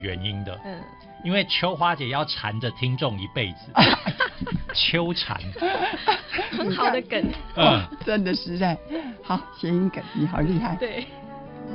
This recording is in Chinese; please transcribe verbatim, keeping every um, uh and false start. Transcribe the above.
原因的。 嗯， 因为秋花姐要缠着听众一辈子，秋蝉。 很好的梗。 嗯， 真的实在好，谐音梗，你好厉害。 对。